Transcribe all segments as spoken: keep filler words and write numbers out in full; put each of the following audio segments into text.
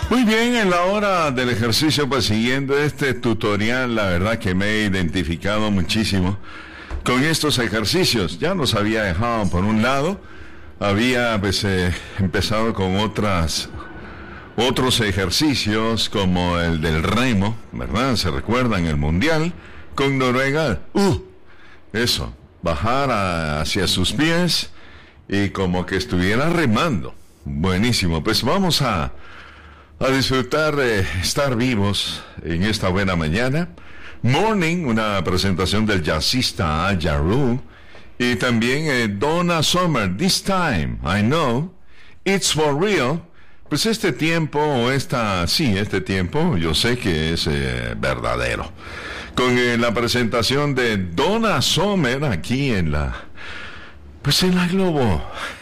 Muy bien, en la hora del ejercicio, pues siguiendo este tutorial, la verdad que me he identificado muchísimo con estos ejercicios. Ya los había dejado por un lado, había pues eh, empezado con otras otros ejercicios como el del remo, ¿verdad? Se recuerdan el mundial con Noruega. Uh, eso, bajar a, hacia sus pies y como que estuviera remando. Buenísimo, pues vamos a a disfrutar de estar vivos en esta buena mañana. Morning, una presentación del jazzista Al Jarreau, y también eh, Donna Summer, This Time, I Know, It's For Real. Pues este tiempo, o esta, sí, este tiempo, yo sé que es eh, verdadero. Con eh, la presentación de Donna Summer aquí en la... Pues en la Globo,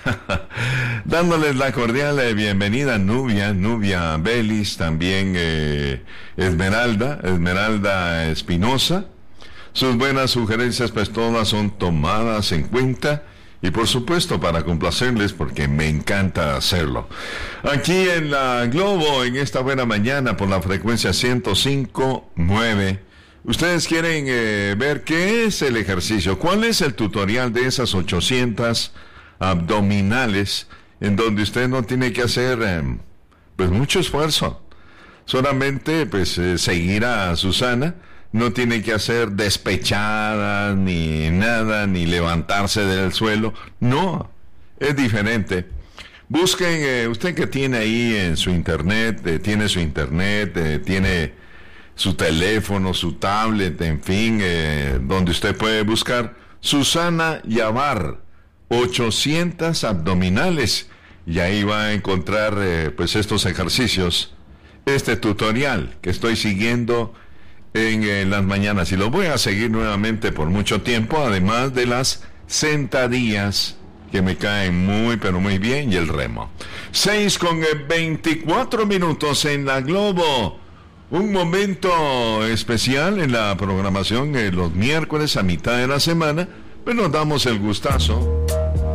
dándoles la cordial bienvenida Nubia, Nubia Belis, también eh, Esmeralda, Esmeralda Espinosa. Sus buenas sugerencias pues todas son tomadas en cuenta y por supuesto para complacerles porque me encanta hacerlo. Aquí en la Globo, en esta buena mañana por la frecuencia ciento cinco punto nueve. Ustedes quieren eh, ver qué es el ejercicio, cuál es el tutorial de esas ochocientas abdominales en donde usted no tiene que hacer eh, pues mucho esfuerzo, solamente pues eh, seguir a Susana, no tiene que hacer despechadas ni nada, ni levantarse del suelo, no, es diferente. Busquen, eh, usted que tiene ahí en su internet, eh, tiene su internet, eh, tiene su teléfono, su tablet, en fin, eh, donde usted puede buscar Susana Yavar, ochocientas abdominales, y ahí va a encontrar eh, pues estos ejercicios, este tutorial que estoy siguiendo en eh, las mañanas, y lo voy a seguir nuevamente por mucho tiempo, además de las sentadillas que me caen muy pero muy bien, y el remo. seis con veinticuatro minutos en la Globo. Un momento especial en la programación de los miércoles a mitad de la semana, pues nos damos el gustazo.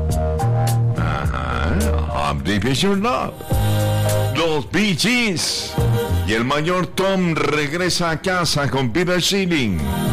Ajá, How Deep Is Your Love. Los Bee Gees. Y el mayor Tom regresa a casa con Peter Schilling.